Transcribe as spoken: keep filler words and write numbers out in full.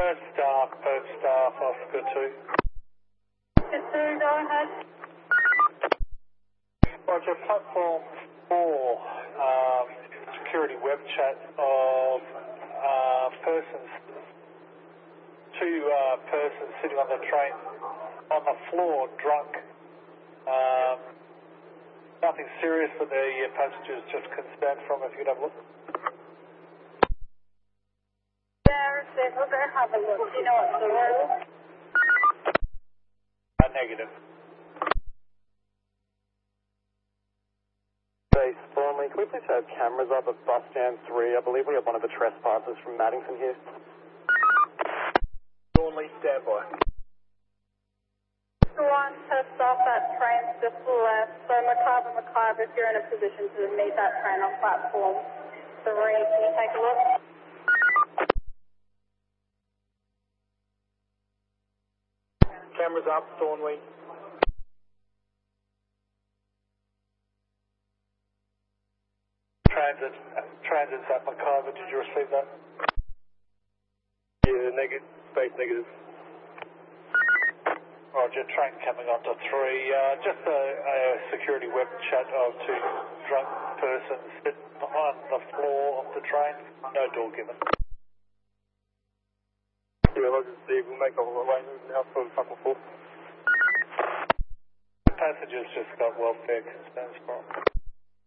Perth staff, Perth staff, Oscar two. Yes, sir, go ahead. Roger, platform four, um, security web chat of uh, persons, two uh, persons sitting on the train on the floor, drunk. Um, nothing serious, but the passengers just concerned from. If you could have a look. Yeah, sir, we'll go have a look. Do you know what the rule? Uh, negative. Base Thornley, can we please have cameras up at bus stand three? I believe we have one of the trespassers from Maddington here. Thornley, stand by. One test off at train just left. So Macabre, Macabre, if you're in a position to meet that train on platform three, can you take a look? Cameras up, Thornley. Transit, transit's at Macabre, did you receive that? Yeah, negative, base negative. Roger, train coming on to three. Uh, just a, a security web chat of two drunk persons sitting on the floor of the train. No door given. Yeah, Roger, Steve, we'll make our arrangements now for platform four. Passengers just got welfare concerns from.